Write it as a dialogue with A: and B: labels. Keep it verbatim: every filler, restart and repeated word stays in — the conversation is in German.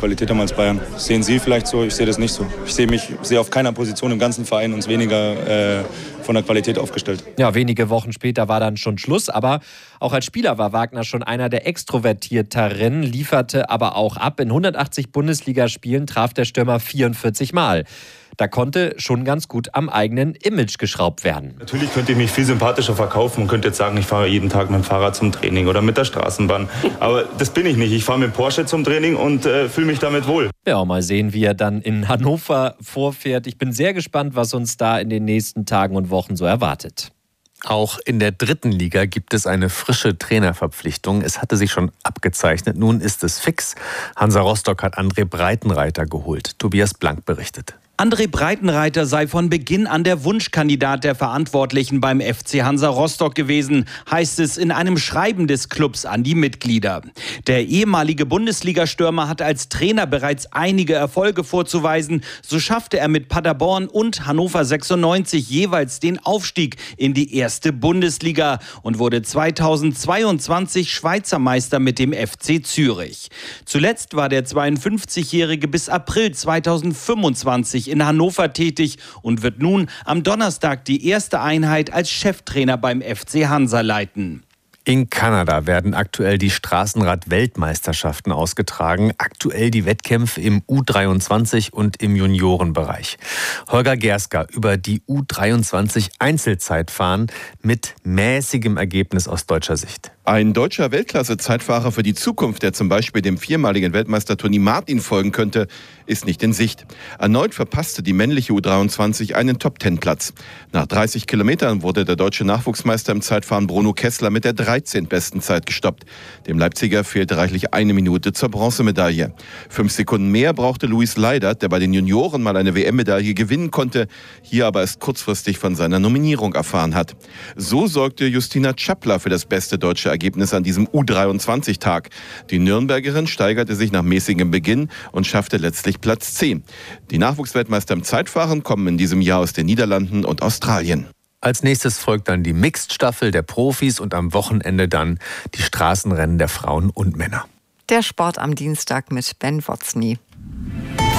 A: Qualität haben als Bayern. Das sehen Sie vielleicht so, ich sehe das nicht so. Ich sehe mich sehe auf keiner Position im ganzen Verein uns weniger äh, von der Qualität aufgestellt.
B: Ja, wenige Wochen später war dann schon Schluss, aber auch als Spieler war Wagner schon einer der Extrovertierteren, lieferte aber auch ab. In hundertachtzig Bundesligaspielen traf der Stürmer vierundvierzig Mal. Da konnte schon ganz gut am eigenen Image geschraubt werden.
A: Natürlich könnte ich mich viel sympathischer verkaufen und könnte jetzt sagen, ich fahre jeden Tag mit dem Fahrrad zum Training oder mit der Straßenbahn. Aber das bin ich nicht. Ich fahre mit dem Porsche zum Training und äh, fühle mich damit wohl.
B: Ja, mal sehen, wie er dann in Hannover vorfährt. Ich bin sehr gespannt, was uns da in den nächsten Tagen und Wochen so erwartet.
C: Auch in der dritten Liga gibt es eine frische Trainerverpflichtung. Es hatte sich schon abgezeichnet, nun ist es fix. Hansa Rostock hat André Breitenreiter geholt. Tobias Blank berichtet.
D: André Breitenreiter sei von Beginn an der Wunschkandidat der Verantwortlichen beim F C Hansa Rostock gewesen, heißt es in einem Schreiben des Clubs an die Mitglieder. Der ehemalige Bundesliga-Stürmer hat als Trainer bereits einige Erfolge vorzuweisen. So schaffte er mit Paderborn und Hannover sechsundneunzig jeweils den Aufstieg in die erste Bundesliga und wurde zweitausendzweiundzwanzig Schweizer Meister mit dem F C Zürich. Zuletzt war der zweiundfünfzigjährige bis April zweitausendfünfundzwanzig in Hannover tätig und wird nun am Donnerstag die erste Einheit als Cheftrainer beim F C Hansa leiten.
C: In Kanada werden aktuell die Straßenrad-Weltmeisterschaften ausgetragen. Aktuell die Wettkämpfe im U dreiundzwanzig und im Juniorenbereich. Holger Gerska über die U dreiundzwanzig Einzelzeitfahren mit mäßigem Ergebnis aus deutscher Sicht.
E: Ein deutscher Weltklasse-Zeitfahrer für die Zukunft, der zum Beispiel dem viermaligen Weltmeister Toni Martin folgen könnte, ist nicht in Sicht. Erneut verpasste die männliche U dreiundzwanzig einen Top-Ten-Platz. Nach dreißig Kilometern wurde der deutsche Nachwuchsmeister im Zeitfahren Bruno Kessler mit der dreizehnten Zeit gestoppt. Dem Leipziger fehlte reichlich eine Minute zur Bronzemedaille. Fünf Sekunden mehr brauchte Luis Leidert, der bei den Junioren mal eine W M-Medaille gewinnen konnte, hier aber erst kurzfristig von seiner Nominierung erfahren hat. So sorgte Justina Czappler für das beste deutsche Ergebnis an diesem U dreiundzwanzig-Tag. Die Nürnbergerin steigerte sich nach mäßigem Beginn und schaffte letztlich Platz zehn. Die Nachwuchsweltmeister im Zeitfahren kommen in diesem Jahr aus den Niederlanden und Australien.
C: Als nächstes folgt dann die Mixed-Staffel der Profis und am Wochenende dann die Straßenrennen der Frauen und Männer.
F: Der Sport am Dienstag mit Ben Wotzny.